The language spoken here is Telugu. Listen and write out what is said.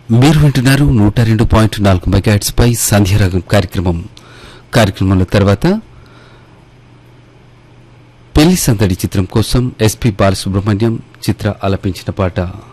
మీరు వింటున్నారు 102.4 మెగాహెర్ట్జ్ పై సంధ్యారాగం కార్యక్రమంలో తర్వాత పెళ్లి సందడి చిత్రం కోసం ఎస్పి బాలసుబ్రహ్మణ్యం చిత్ర ఆలపించిన పాట